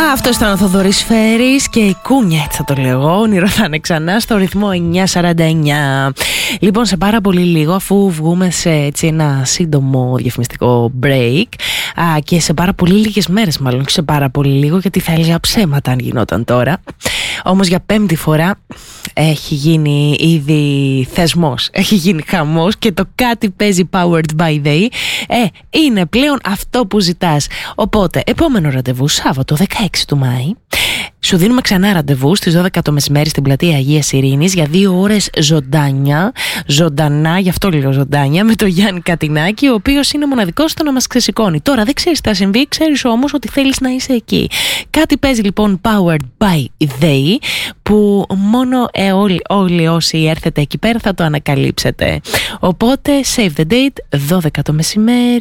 Αυτό ήταν ο Θοδωρής Φέρης και η Κούνια, έτσι θα το λέγω. Όνειρο θα είναι ξανά στο ρυθμό 949. Λοιπόν, σε πάρα πολύ λίγο, αφού βγούμε σε έτσι ένα σύντομο διαφημιστικό break, και σε πάρα πολύ λίγες μέρες, μάλλον και σε πάρα πολύ λίγο, γιατί θα έλεγα ψέματα αν γινόταν τώρα. Όμως για πέμπτη φορά έχει γίνει ήδη θεσμός, έχει γίνει χαμός και το κάτι παίζει Powered by They είναι πλέον αυτό που ζητάς. Οπότε, επόμενο ραντεβού Σάββατο 16 του Μάη. Σου δίνουμε ξανά ραντεβού στις 12 το μεσημέρι στην πλατεία Αγίας Ειρήνης για 2 ώρες ζωντανά, γι' αυτό λέω ζωντάνια, με τον Γιάννη Κατινάκη, ο οποίος είναι μοναδικός στο να μας ξεσηκώνει. Τώρα δεν ξέρεις τι θα συμβεί, ξέρεις όμως ότι θέλεις να είσαι εκεί. Κάτι παίζει λοιπόν Powered by They, που μόνο όλοι όσοι έρθετε εκεί πέρα θα το ανακαλύψετε. Οπότε save the date, 12 το μεσημέρι.